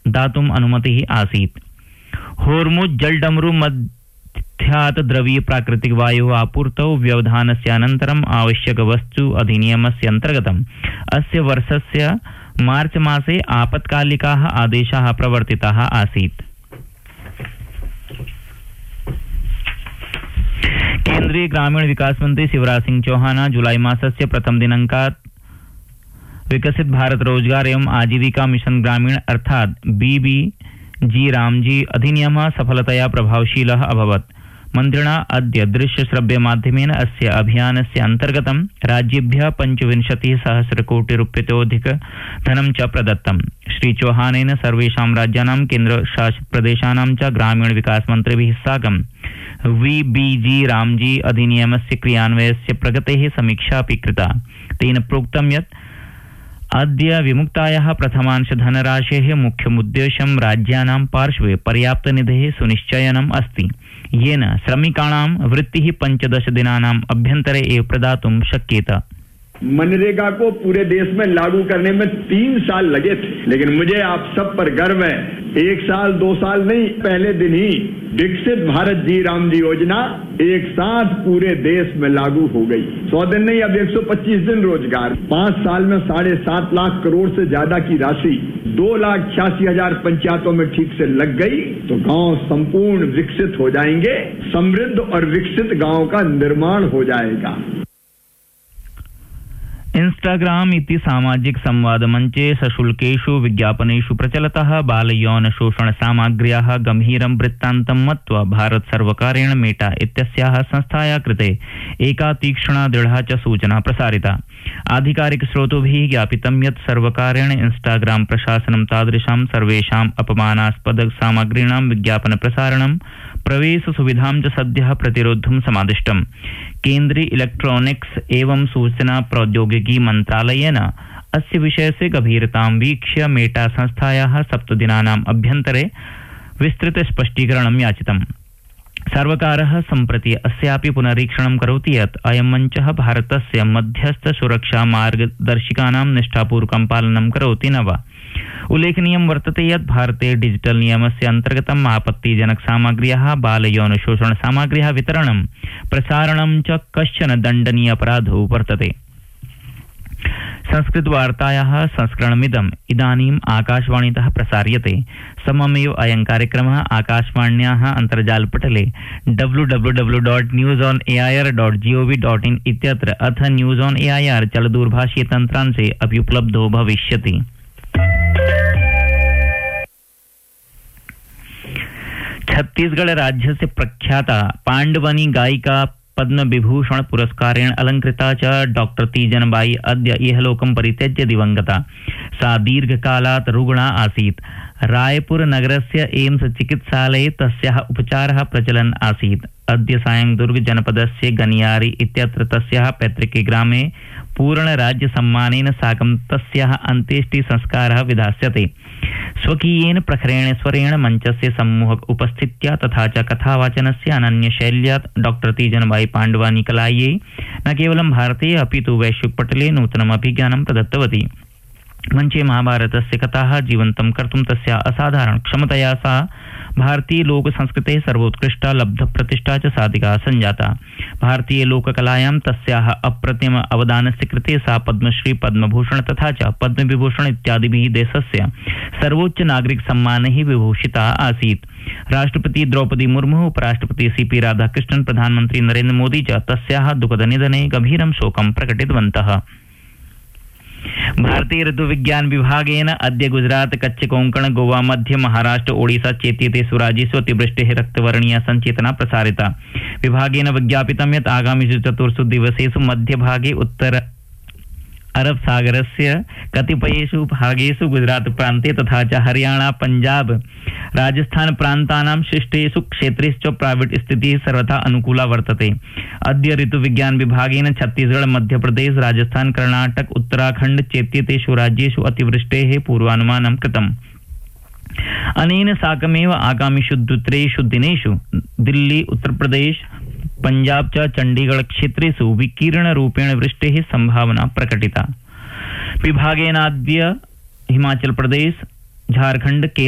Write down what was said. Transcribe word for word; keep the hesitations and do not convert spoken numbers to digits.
दातुम् अनुमतिः आसीत्। होर्मुज़ जलडमरू मध्यात् द्रवीय प्राकृतिक वायोः आपूर्तौ व्यवधानस्य अनन्तरम् आवश्यक वस्तु अधिनियमस्य अन्तर्गतम् अस्य वर्षस्य मार्च मासे आपत्कालिकाः आदेशाः प्रवर्तिताः आसीत्। केन्द्रीय ग्रामीण विकास मंत्री शिवराज सिंह चौहान जुलाई मासस्य प्रथम दिनांकात् विकसित भारत रोजगार एवं आजीविका मिशन ग्रामीण अर्थात बीबीजी रामजी अधिनियमः सफलतया प्रभावशीलः अभवत्। मन्त्रिणा अद्य दृश्य श्रव्य माध्यमेन अस्य अभियानस्य अन्तर्गतं राज्येभ्यः पञ्चविंशतिः सहस्रकोटिरूप्यतोऽधिक धनं च प्रदत्तम्। श्री चौहानेन सर्वेषां राज्यानां केन्द्रशासित प्रदेशानां च ग्रामीण विकास मन्त्रिभिः साकं वीबीजी रामजी अधिनियमस्य क्रियान्वयस्य प्रगतेः समीक्षा अपि कृता। तेन प्रोक्तं यत् अद्य विमुक्तायाः प्रथमांश धनराशेः मुख्यमुद्देश्यं राज्यानां पार्श्वे पर्याप्तनिधेः सुनिश्चयनम् अस्ति, येन श्रमिकाणां वृत्तिः पञ्चदश दिनानाम् अभ्यन्तरे एव प्रदातुं शक्येत। मनरेगा को पूरे देश में लागू करने में तीन साल लगे थे, लेकिन मुझे आप सब पर गर्व है, एक साल दो साल नहीं, पहले दिन ही विकसित भारत जी राम जी योजना एक साथ पूरे देश में लागू हो गई। सौ दिन नहीं, अब एक सौ पच्चीस दिन रोजगार, पांच साल में साढ़े सात लाख करोड़ से ज्यादा की राशि दो लाख छियासी हजार पंचायतों में ठीक से लग गई, तो गांव संपूर्ण विकसित हो जाएंगे, समृद्ध और विकसित गांव का निर्माण हो जाएगा। इंस्टाग्राम इति सामाजिक संवाद मंचे सशुल्केषु विज्ञापनेषु प्रचलतः बालयौन शोषण सामग्र्याः गंभीरं वृत्तान्तं मत्वा भारत सर्वकारेण मेटा इत्यस्याः संस्थायाः कृते एका तीक्ष्णा दृढा च सूचना प्रसारिता। आधिकारिक स्रोतोभिः ज्ञापितं यत् सर्वकारेण इंस्टाग्राम प्रशासनं तादृशां सर्वेषाम् अपमानास्पद सामग्रीणां विज्ञापन प्रसारणं प्रवेश सुविधां च सद्यः प्रतिरोद्धुं समादिष्टम्। केन्द्रीय इलेक्ट्रॉनिक्स एवं सूचना प्रौद्योगिकी मंत्रालयेन अस्य विषयस्य गभीरतां वीक्ष्य मेटा संस्थायाः सप्तदिनानाम् अभ्यन्तरे विस्तृत स्पष्टीकरणं याचितम्। सर्वकारः सम्प्रति अस्यापि पुनरीक्षणं करोति यत् अयं मञ्चः भारतस्य मध्यस्थ सुरक्षा मार्गदर्शिकानां निष्ठापूर्वकं पालनं करोति न वा। उल्लेखनीयं वर्तते यत् भारते डिजिटल नियमस्य अन्तर्गतम् आपत्तिजनक सामग्र्याः बालयौन शोषण सामग्र्याः वितरणं प्रसारणं च कश्चन दण्डनीय अपराधो वर्तते। संस्कृत वार्तायाः संस्करणमिदम् इदानीम् आकाशवाणीतः प्रसार्यते। सममेव अयं कार्यक्रमः आकाशवाण्याः अन्तर्जालपटले W W W dot news on A I R dot G O V dot in इत्यत्र अथ news on A I R चलदूरभाषीय तन्त्रांशे अपि उपलब्धो भविष्यति। छत्तीसगढ़ राज्यस्य प्रख्याता पाण्डवनी गायिका पद्म विभूषण पुरस्कारेण अलंकृता च डॉक्टर तीजनबाई अद्य इहलोकं परित्यज्य दिवंगता। सा दीर्घकालात् रुग्णा आसीत्। रायपुर नगरस्य एम्स चिकित्सालये तस्याः उपचारः प्रचलन् आसीत्। अद्य सायं दुर्ग जनपदस्य गनियारी इत्यत्र तस्याः पैतृके ग्रामे पूर्ण राज्य सम्मानेन साकं तस्याः अन्त्येष्टि संस्कारः विधास्यते। स्वकीयेन प्रखरेण स्वरेण मञ्चस्य सम्मोहक उपस्थित्या तथा च कथावाचनस्य अनन्य शैल्या डॉक्टर तीजनबाई पाण्डवानी कलायै न केवलं भारते अपि तु वैश्विक पटले नूतनम् अभिज्ञानं प्रदत्तवती। मंचे महाभारतस्य कथाः जीवन्तं कर्तुं तस्या असाधारण क्षमतया सा भारतीय लोक संस्कृतेः सर्वोत्कृष्टा लब्ध प्रतिष्ठा च साधिका संजाता। भारतीय लोककलायां तस्याः अप्रतिम अवदानस्य कृते सा पद्मश्री पद्मभूषण तथा च पद्मविभूषण इत्यादिभिः देशस्य सर्वोच्च नागरिक सम्मानैः विभूषिता आसीत्। राष्ट्रपति द्रौपदी मुर्मु, उपराष्ट्रपति सी पी राधाकृष्णन्, प्रधानमन्त्री नरेन्द्र मोदी च तस्याः दुःखदनिधने गभीरं शोकं प्रकटितवन्तः। भारतीय ऋतुविज्ञान विभागेन अद्य गुजरात, कच्छ, कोंकण, गोवा, मध्य महाराष्ट्र, ओडिशा चेत्येतेषु राज्येषु अतिवृष्टेः रक्तवर्णीया संचेतना प्रसारिता। विभागेन विज्ञापितं यत् आगामिषु चतुर्षु दिवसेषु मध्यभागे उत्तर अरब सागरस्य कतिपयेषु भागेषु गुजरात प्रान्ते तथा च हरियाणा, पंजाब, राजस्थान प्रान्तानां शिष्टेषु क्षेत्रेषु प्राइवेट स्थितिः सर्वथा अनुकूला वर्तते। अद्य ऋतुविज्ञान विभागेन छत्तीसगढ़, मध्यप्रदेश, राजस्थान, कर्णाटक, उत्तराखण्ड चेत्येतेषु राज्येषु अतिवृष्टेः पूर्वानुमानं कृतम्। अनेन साकमेव आगामिषु द्वित्रेषु दिनेषु दिल्ली, उत्तर प्रदेश, पंजाब च चंडीगढ़ क्षेत्रेषु विकीर्ण रूपेण वृष्टेः संभावना प्रकटिता। विभागेनाद्य हिमाचल प्रदेश, झारखंड,